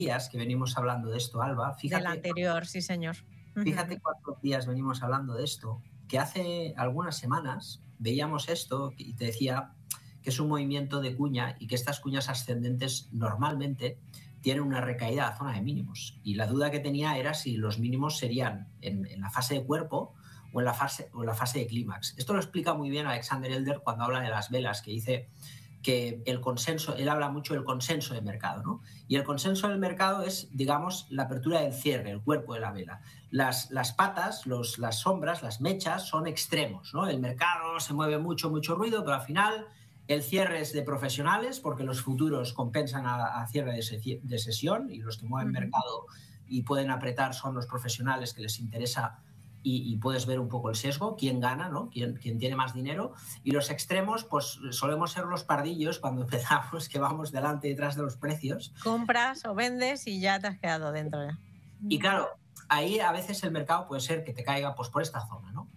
días que venimos hablando de esto, Alba. Del anterior, sí, señor. Fíjate cuántos días venimos hablando de esto, que hace algunas semanas veíamos esto y te decía que es un movimiento de cuña y que estas cuñas ascendentes normalmente tienen una recaída a la zona de mínimos. Y la duda que tenía era si los mínimos serían en la fase de cuerpo o en la fase de clímax. Esto lo explica muy bien Alexander Elder cuando habla de las velas, que dice que el consenso, él habla mucho del consenso de mercado, ¿no? Y el consenso del mercado es, digamos, la apertura del cierre, el cuerpo de la vela. Las patas, las sombras, las mechas son extremos, ¿no? El mercado se mueve mucho ruido, pero al final el cierre es de profesionales porque los futuros compensan a cierre de sesión y los que mueven mercado y pueden apretar son los profesionales que les interesa y puedes ver un poco el sesgo, quién gana, ¿no? Quién tiene más dinero. Y los extremos, pues solemos ser los pardillos cuando empezamos, que vamos delante y detrás de los precios. Compras o vendes y ya te has quedado dentro ya. Y claro, ahí a veces el mercado puede ser que te caiga pues, por esta zona, ¿no?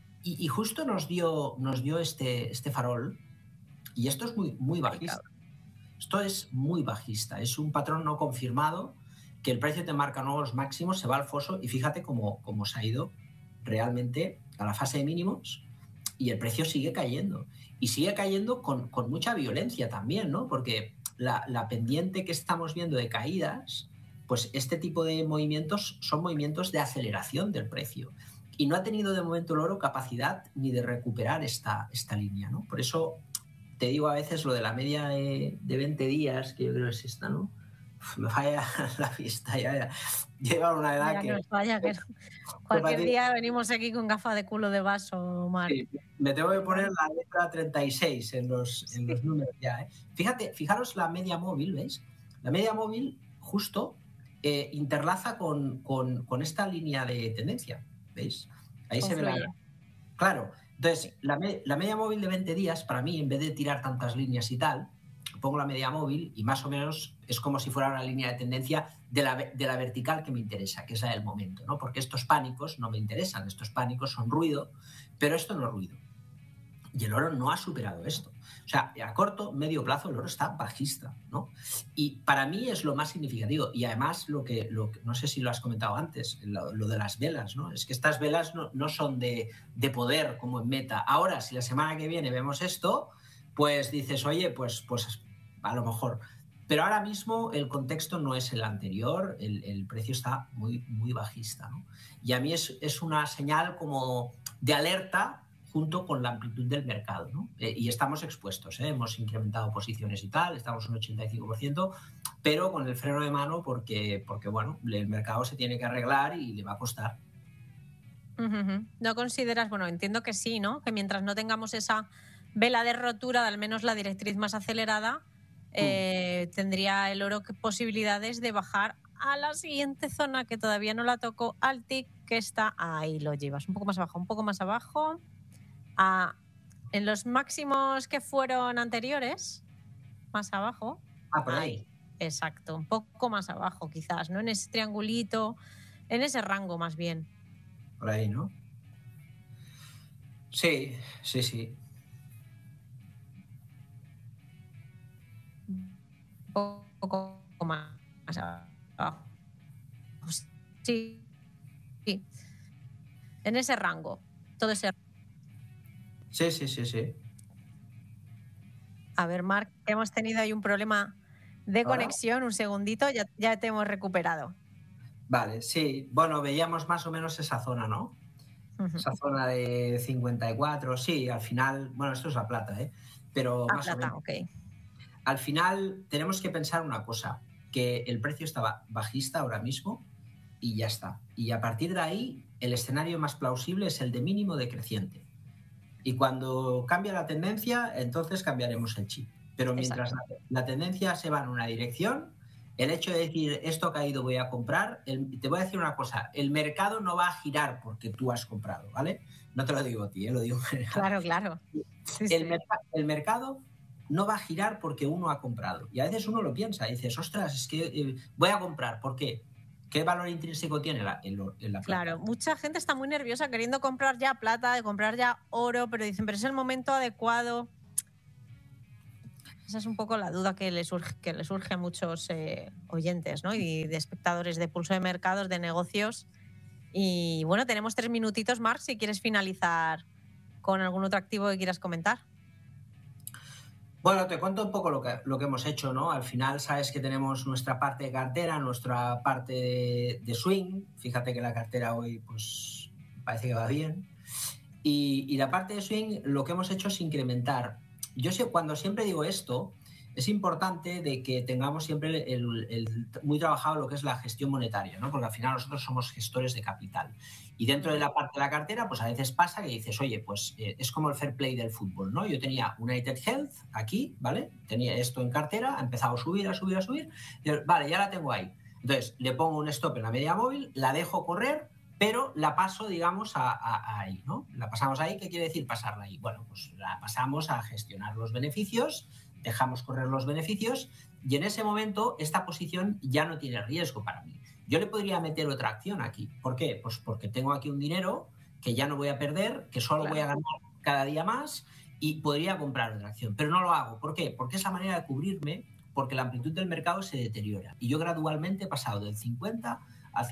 Y justo nos dio este farol, y esto es muy bajista. Esto es muy bajista, es un patrón no confirmado, que el precio te marca nuevos máximos, se va al foso y fíjate cómo se ha ido realmente a la fase de mínimos y el precio sigue cayendo. Y sigue cayendo con mucha violencia también, ¿no? Porque la pendiente que estamos viendo de caídas, pues este tipo de movimientos son movimientos de aceleración del precio. Y no ha tenido de momento el oro capacidad ni de recuperar esta línea, ¿no? Por eso te digo a veces lo de la media de 20 días, que yo creo que es esta, ¿no? Me falla la vista, ya. Lleva una edad que... Nos falla, que cualquier día venimos aquí con gafas de culo de vaso, Marc. Sí, me tengo que poner la letra 36 en los números ya, ¿eh? Fijaros la media móvil, ¿veis? La media móvil justo interlaza con esta línea de tendencia, ¿veis? Ahí se ve la... Claro, entonces la media móvil de 20 días, para mí, en vez de tirar tantas líneas y tal, pongo la media móvil y más o menos es como si fuera una línea de tendencia de la vertical que me interesa, que es la del momento, ¿no? Porque estos pánicos no me interesan, estos pánicos son ruido, pero esto no es ruido. Y el oro no ha superado esto. O sea, a corto, medio plazo, el oro está bajista, ¿no? Y para mí es lo más significativo. Y además, lo que no sé si lo has comentado antes, lo de las velas, ¿no? Es que estas velas no son de poder como en Meta. Ahora, si la semana que viene vemos esto, pues dices, oye, pues a lo mejor. Pero ahora mismo el contexto no es el anterior, el precio está muy bajista, ¿no? Y a mí es una señal como de alerta junto con la amplitud del mercado, ¿no? Y estamos expuestos, ¿eh? Hemos incrementado posiciones y tal, estamos un 85%, pero con el freno de mano porque bueno, el mercado se tiene que arreglar y le va a costar. ¿No consideras, bueno, entiendo que sí, ¿no? Que mientras no tengamos esa vela de rotura de al menos la directriz más acelerada, tendría el oro posibilidades de bajar a la siguiente zona que todavía no la tocó, al tick, que está ahí, lo llevas, un poco más abajo. En los máximos que fueron anteriores, más abajo. Por ahí. Exacto, un poco más abajo quizás, ¿no? En ese triangulito, en ese rango más bien. Por ahí, ¿no? Sí. Un poco más abajo. Sí. En ese rango, todo ese... Sí. A ver, Marc, hemos tenido ahí un problema de conexión, un segundito, ya te hemos recuperado. Vale, sí. Bueno, veíamos más o menos esa zona, ¿no? Esa zona de 54, sí, al final, bueno, esto es la plata, ¿eh? Pero más o menos. Okay. Al final tenemos que pensar una cosa, que el precio estaba bajista ahora mismo y ya está. Y a partir de ahí, el escenario más plausible es el de mínimo decreciente. Y cuando cambia la tendencia, entonces cambiaremos el chip. Pero mientras la tendencia se va en una dirección, el hecho de decir esto ha caído, voy a comprar, te voy a decir una cosa, el mercado no va a girar porque tú has comprado, ¿vale? No te lo digo a ti, lo digo. Claro. Sí, el mercado no va a girar porque uno ha comprado. Y a veces uno lo piensa, y dices, ostras, es que voy a comprar, ¿por qué? ¿Qué valor intrínseco tiene la plata? Claro, mucha gente está muy nerviosa queriendo comprar ya plata, de comprar ya oro, pero dicen, pero es el momento adecuado. Esa es un poco la duda que le surge a muchos oyentes, ¿no? Y de espectadores de Pulso de Mercados, de negocios. Y bueno, tenemos 3 minutitos, Marc, si quieres finalizar con algún otro activo que quieras comentar. Bueno, te cuento un poco lo que hemos hecho, ¿no? Al final sabes que tenemos nuestra parte de cartera, nuestra parte de swing. Fíjate que la cartera hoy pues parece que va bien. Y la parte de swing lo que hemos hecho es incrementar. Cuando siempre digo esto, es importante de que tengamos siempre muy trabajado lo que es la gestión monetaria, ¿no? Porque al final nosotros somos gestores de capital. Y dentro de la parte de la cartera, pues a veces pasa que dices, oye, pues es como el fair play del fútbol, ¿no? Yo tenía United Health aquí, ¿vale? Tenía esto en cartera, ha empezado a subir. Y, vale, ya la tengo ahí. Entonces, le pongo un stop en la media móvil, la dejo correr, pero la paso, digamos, ahí, ¿no? La pasamos ahí. ¿Qué quiere decir pasarla ahí? Bueno, pues la pasamos a gestionar los beneficios, dejamos correr los beneficios y en ese momento esta posición ya no tiene riesgo para mí. Yo le podría meter otra acción aquí. ¿Por qué? Pues porque tengo aquí un dinero que ya no voy a perder, que solo voy a ganar cada día más y podría comprar otra acción, pero no lo hago. ¿Por qué? Porque es la manera de cubrirme, porque la amplitud del mercado se deteriora y yo gradualmente he pasado del 70 al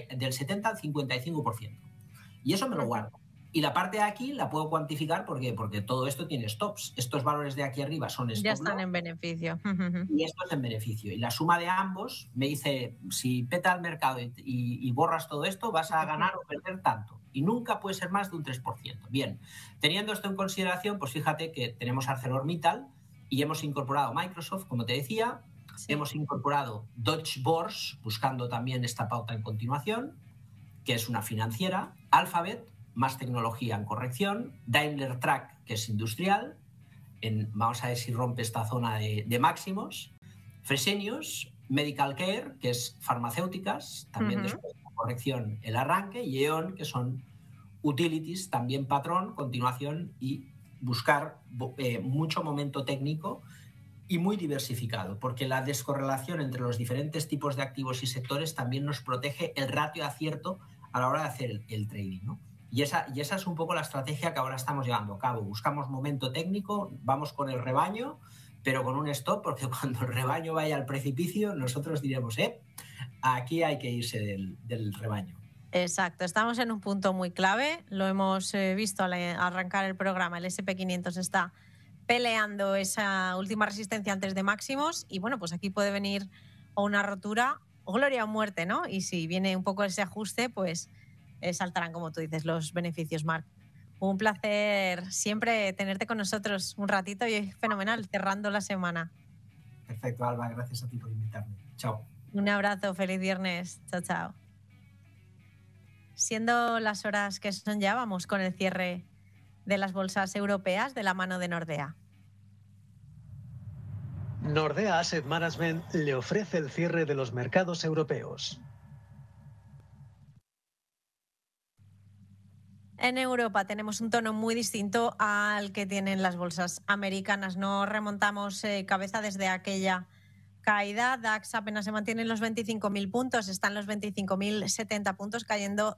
55%. Y eso me lo guardo. Y la parte de aquí la puedo cuantificar porque todo esto tiene stops. Estos valores de aquí arriba son stop Ya están loss, en beneficio. y esto es en beneficio. Y la suma de ambos me dice, si peta el mercado y borras todo esto, vas a ganar o perder tanto. Y nunca puede ser más de un 3%. Bien, teniendo esto en consideración, pues fíjate que tenemos ArcelorMittal y hemos incorporado Microsoft, como te decía, sí. Hemos incorporado Deutsche Börse, buscando también esta pauta en continuación, que es una financiera, Alphabet, más tecnología en corrección, Daimler Truck, que es industrial, vamos a ver si rompe esta zona de máximos, Fresenius, Medical Care, que es farmacéuticas, también después de la corrección el arranque, y E.ON, que son utilities, también patrón, continuación, y buscar mucho momento técnico y muy diversificado, porque la descorrelación entre los diferentes tipos de activos y sectores también nos protege el ratio de acierto a la hora de hacer el trading, ¿no? Y esa es un poco la estrategia que ahora estamos llevando a cabo. Buscamos momento técnico, vamos con el rebaño, pero con un stop, porque cuando el rebaño vaya al precipicio, nosotros diremos, aquí hay que irse del rebaño. Exacto, estamos en un punto muy clave, lo hemos visto al arrancar el programa, el SP500 está peleando esa última resistencia antes de máximos y bueno, pues aquí puede venir o una rotura o gloria o muerte, ¿no? Y si viene un poco ese ajuste, pues saltarán, como tú dices, los beneficios, Marc. Un placer siempre tenerte con nosotros un ratito y es fenomenal, cerrando la semana. Perfecto, Alba, gracias a ti por invitarme. Chao. Un abrazo, feliz viernes. Chao, chao. Siendo las horas que son ya, vamos con el cierre de las bolsas europeas de la mano de Nordea. Nordea Asset Management le ofrece el cierre de los mercados europeos. En Europa tenemos un tono muy distinto al que tienen las bolsas americanas. No remontamos cabeza desde aquella caída. DAX apenas se mantiene en los 25.000 puntos, están los 25.070 puntos, cayendo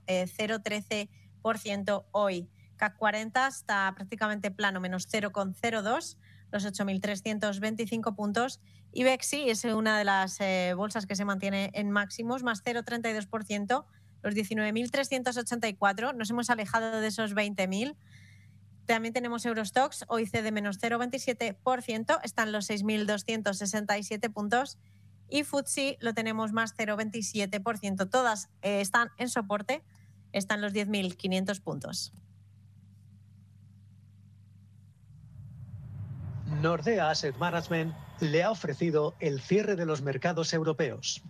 0,13% hoy. CAC 40 está prácticamente plano, menos 0,02%, los 8.325 puntos. IBEX es una de las bolsas que se mantiene en máximos, más 0,32%, los 19.384. Nos hemos alejado de esos 20.000. También tenemos Eurostoxx, hoy cede menos 0,27%, están los 6.267 puntos. Y FTSE lo tenemos más 0,27%. Todas están en soporte, están los 10.500 puntos. Nordea Asset Management le ha ofrecido el cierre de los mercados europeos.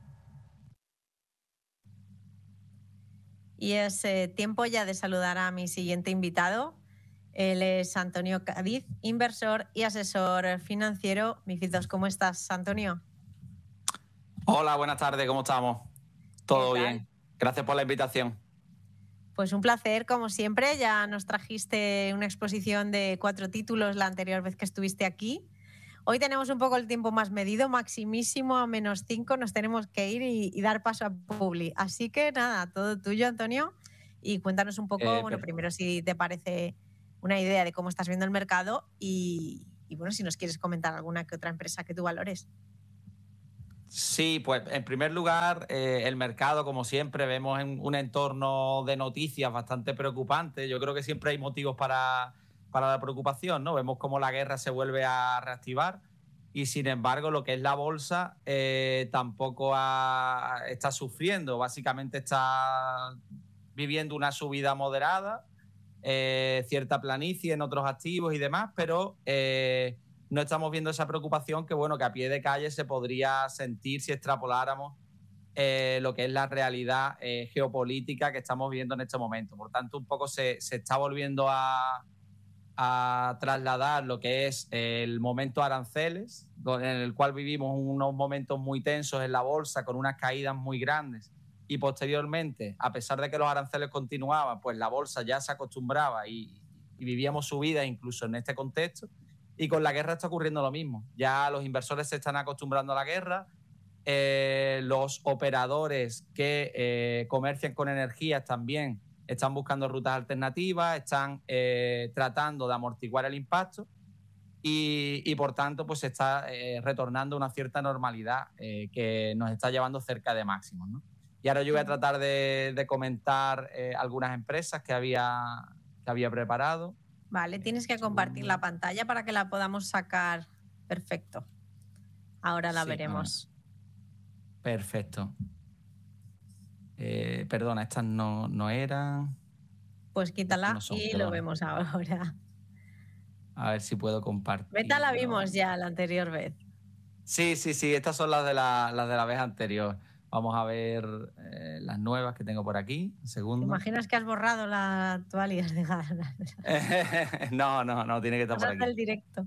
Y es tiempo ya de saludar a mi siguiente invitado. Él es Antonio Cádiz, inversor y asesor financiero. MiFID II, ¿cómo estás, Antonio? Hola, buenas tardes, ¿cómo estamos? Todo bien. Gracias por la invitación. Pues un placer, como siempre. Ya nos trajiste una exposición de 4 títulos la anterior vez que estuviste aquí. Hoy tenemos un poco el tiempo más medido, maximísimo a menos 5. Nos tenemos que ir y dar paso a Publi. Así que nada, todo tuyo, Antonio. Y cuéntanos un poco, bueno, primero si te parece una idea de cómo estás viendo el mercado y y bueno, si nos quieres comentar alguna que otra empresa que tú valores. Sí, pues en primer lugar, el mercado, como siempre, vemos en un entorno de noticias bastante preocupante. Yo creo que siempre hay motivos para la preocupación, ¿no? Vemos cómo la guerra se vuelve a reactivar y, sin embargo, lo que es la bolsa tampoco está sufriendo. Básicamente está viviendo una subida moderada, cierta planicie en otros activos y demás, pero no estamos viendo esa preocupación que, bueno, que a pie de calle se podría sentir si extrapoláramos lo que es la realidad geopolítica que estamos viendo en este momento. Por tanto, un poco se está volviendo a trasladar lo que es el momento aranceles, en el cual vivimos unos momentos muy tensos en la bolsa con unas caídas muy grandes, y posteriormente, a pesar de que los aranceles continuaban, pues la bolsa ya se acostumbraba y vivíamos subidas incluso en este contexto. Y con la guerra está ocurriendo lo mismo. Ya los inversores se están acostumbrando a la guerra, los operadores que comercian con energías también están buscando rutas alternativas, están tratando de amortiguar el impacto y por tanto pues se está retornando a una cierta normalidad que nos está llevando cerca de máximos, ¿no? Y ahora yo voy a tratar de comentar algunas empresas que había preparado. Vale, tienes que compartir la pantalla para que la podamos sacar. Perfecto. Ahora la veremos. Perfecto. Perdona, estas no eran. Pues quítala y lo vemos ahora. A ver si puedo compartir. Esta la vimos ya la anterior vez. Sí, estas son las de la vez anterior. Vamos a ver las nuevas que tengo por aquí. Un segundo. ¿Te imaginas que has borrado la actual y has dejado? No, tiene que estar por aquí. el directo.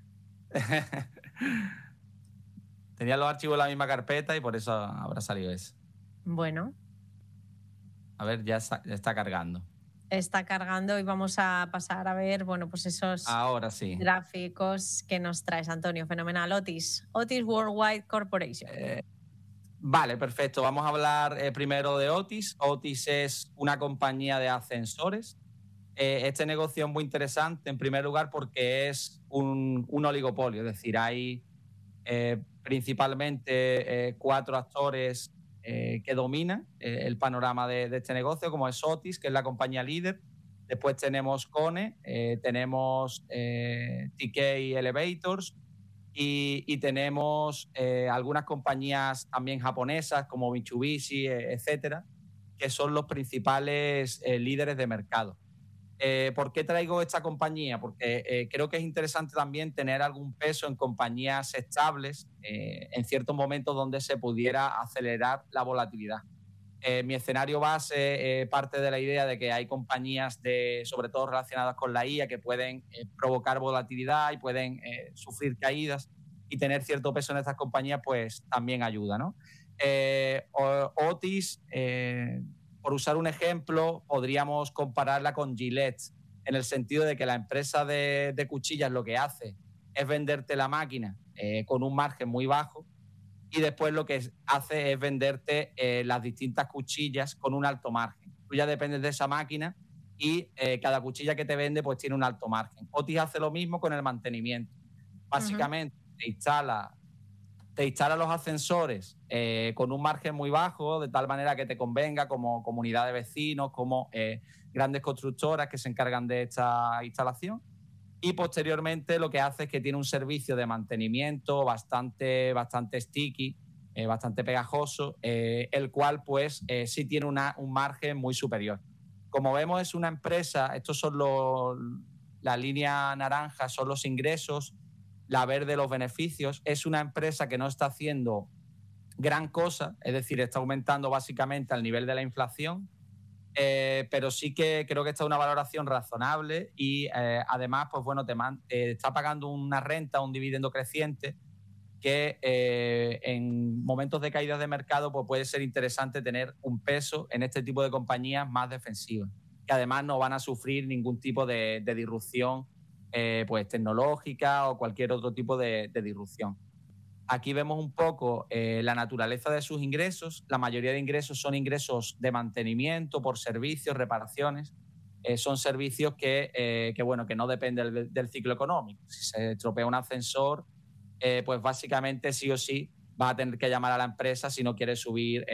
Tenía los archivos en la misma carpeta y por eso habrá salido eso. Bueno. A ver, ya está cargando. Está cargando y vamos a pasar a ver, bueno, pues esos ahora sí gráficos que nos traes, Antonio. Fenomenal. Otis Worldwide Corporation. Vale, perfecto. Vamos a hablar primero de Otis. Otis es una compañía de ascensores. Este negocio es muy interesante, en primer lugar, porque es un oligopolio. Es decir, hay principalmente 4 actores que dominan el panorama de este negocio, como es Otis, que es la compañía líder. Después tenemos Kone, tenemos TK Elevators, y tenemos algunas compañías también japonesas como Mitsubishi, etcétera, que son los principales líderes de mercado. ¿Por qué traigo esta compañía? Porque creo que es interesante también tener algún peso en compañías estables en ciertos momentos donde se pudiera acelerar la volatilidad. Mi escenario base parte de la idea de que hay compañías, sobre todo relacionadas con la IA, que pueden provocar volatilidad y pueden sufrir caídas, y tener cierto peso en estas compañías pues también ayuda, ¿no? Otis, por usar un ejemplo, podríamos compararla con Gillette, en el sentido de que la empresa de cuchillas lo que hace es venderte la máquina con un margen muy bajo, y después lo que hace es venderte las distintas cuchillas con un alto margen. Tú ya dependes de esa máquina y cada cuchilla que te vende pues tiene un alto margen. Otis hace lo mismo con el mantenimiento. Básicamente te instala los ascensores con un margen muy bajo, de tal manera que te convenga como comunidad de vecinos, como grandes constructoras que se encargan de esta instalación. Y posteriormente lo que hace es que tiene un servicio de mantenimiento bastante sticky, bastante pegajoso, el cual pues sí tiene un margen muy superior. Como vemos, es una empresa, estos son la línea naranja son los ingresos, la verde los beneficios. Es una empresa que no está haciendo gran cosa, es decir, está aumentando básicamente al nivel de la inflación, pero sí que creo que está una valoración razonable y además, pues bueno, te está pagando una renta, un dividendo creciente que en momentos de caídas de mercado pues puede ser interesante tener un peso en este tipo de compañías más defensivas, que además no van a sufrir ningún tipo de disrupción pues tecnológica o cualquier otro tipo de disrupción. Aquí vemos un poco la naturaleza de sus ingresos. La mayoría de ingresos son ingresos de mantenimiento por servicios, reparaciones. son servicios que no dependen del ciclo económico. Si se estropea un ascensor, pues básicamente sí o sí va a tener que llamar a la empresa si no quiere subir